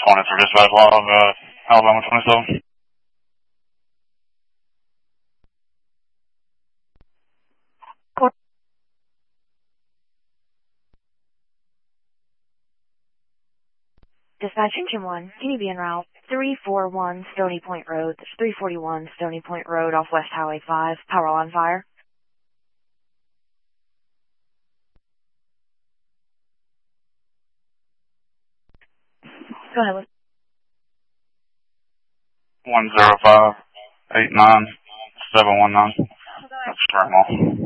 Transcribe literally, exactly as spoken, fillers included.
twenty-three dispatch log, uh, Alabama twenty-seven. Dispatch Engine one, can you be en route? three forty-one Stony Point Road. That's three forty-one Stony Point Road off West Highway five. Power on fire. Go ahead. one zero five eight nine seven one nine. That's Strangmall.